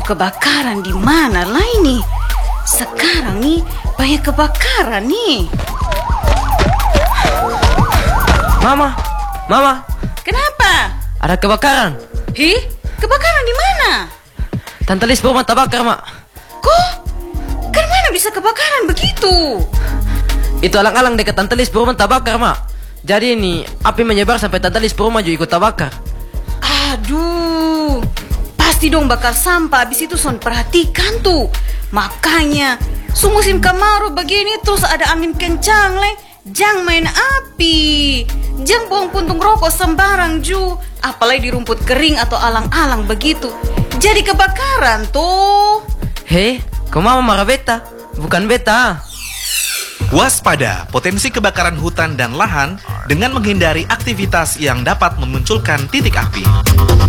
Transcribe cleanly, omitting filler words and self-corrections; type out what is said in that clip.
kebakaran di mana lah ini? Sekarang nih banyak kebakaran nih. Mama. Kenapa? Ada kebakaran. Kebakaran di mana? Tante Lis rumah terbakar, Mak. Kok? Kan mana bisa kebakaran begitu? Itu alang-alang dekat Tante Lis rumah terbakar, Mak. Jadi ini api menyebar sampai Tante Lis rumah juga ikut terbakar. Aduh, pasti dong bakar sampah. Habis itu son perhatikan tuh. Makanya musim kemarau begini terus ada angin kencang leh. Jangan main api. Jangan buang puntung rokok sembarang ju. Apalagi di rumput kering atau alang-alang begitu. Jadi kebakaran tuh. Kau mama marah beta? Bukan beta. Waspada potensi kebakaran hutan dan lahan dengan menghindari aktivitas yang dapat memunculkan titik api.